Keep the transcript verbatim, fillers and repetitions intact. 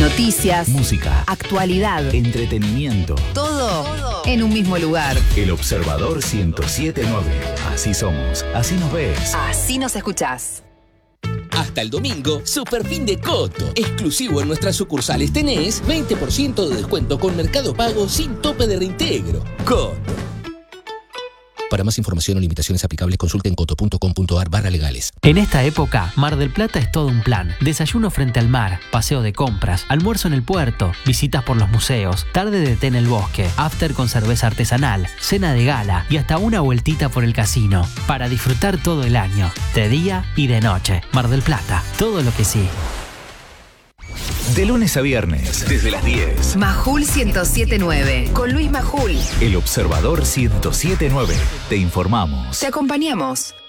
Noticias, música, actualidad, entretenimiento. Todo, todo en un mismo lugar. El Observador ciento siete punto nueve. Así somos, así nos ves. Así nos escuchás. Hasta el domingo, super fin de Coto. Exclusivo en nuestras sucursales tenés veinte por ciento de descuento con Mercado Pago sin tope de reintegro. Coto. Para más información o limitaciones aplicables, consulten coto punto com punto ar barra legales. En esta época, Mar del Plata es todo un plan. Desayuno frente al mar, paseo de compras, almuerzo en el puerto, visitas por los museos, tarde de té en el bosque, after con cerveza artesanal, cena de gala y hasta una vueltita por el casino. Para disfrutar todo el año, de día y de noche. Mar del Plata, todo lo que sí. De lunes a viernes, desde las diez. Majul ciento siete punto nueve. Con Luis Majul. El Observador ciento siete punto nueve. Te informamos. Te acompañamos.